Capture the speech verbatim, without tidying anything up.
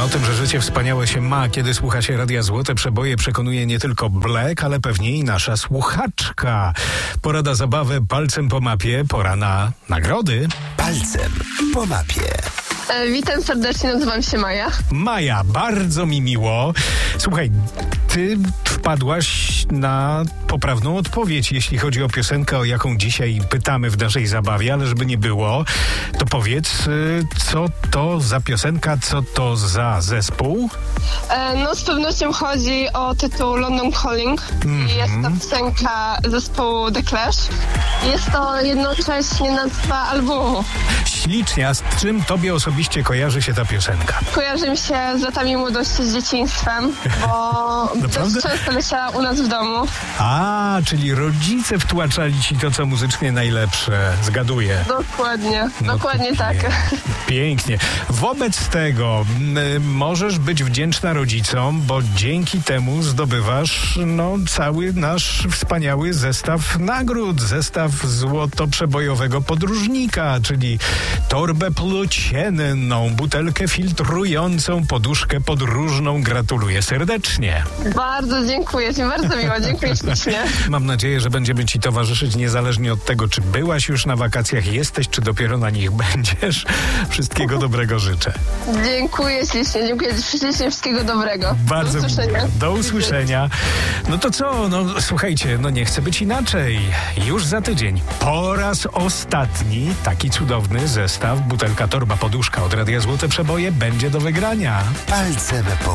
O tym, że życie wspaniałe się ma, kiedy słucha się Radia Złote Przeboje, przekonuje nie tylko Black, ale pewnie i nasza słuchaczka. Pora na zabawę palcem po mapie, pora na nagrody. Palcem po mapie. E, witam serdecznie, nazywam się Maja. Maja, bardzo mi miło. Słuchaj, ty wpadłaś na poprawną odpowiedź, jeśli chodzi o piosenkę, o jaką dzisiaj pytamy w naszej zabawie, ale żeby nie było, to powiedz, co to za piosenka, co to za zespół? E, no z pewnością chodzi o tytuł London Calling. Mm-hmm. Jest to piosenka zespołu The Clash. Jest to jednocześnie nazwa albumu. Ślicznie, a z czym tobie osobiście kojarzy się ta piosenka? Kojarzy mi się z latami młodości, z dzieciństwem, bo dość często leciała u nas w domu. A, czyli rodzice wtłaczali ci to, co muzycznie najlepsze. Zgaduję. Dokładnie, no dokładnie tak. Pięknie. Wobec tego m, możesz być wdzięczna rodzicom, bo dzięki temu zdobywasz no, cały nasz wspaniały zestaw nagród. Zestaw złotoprzebojowego podróżnika, czyli torbę płócienną, butelkę filtrującą, poduszkę podróżną. Gratuluję serdecznie. Bardzo dziękuję Ci, bardzo miło, dziękuję ślicznie. Mam nadzieję, że będziemy Ci towarzyszyć niezależnie od tego, czy byłaś już na wakacjach, jesteś, czy dopiero na nich będziesz. Wszystkiego dobrego życzę. Dziękuję ślicznie, dziękuję ślicznie, wszystkiego dobrego. Bardzo do usłyszenia. miło. Do usłyszenia. No to co? No słuchajcie, no nie chcę być inaczej. Już za tydzień, po raz ostatni, taki cudowny zestaw butelka, torba, poduszka od Radia Złote Przeboje będzie do wygrania. Palcem po